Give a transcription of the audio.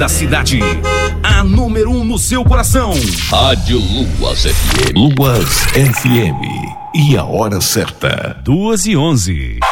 da cidade. A número 1 no seu coração. Rádio Luas FM. Luas FM. E a hora certa. 2:11.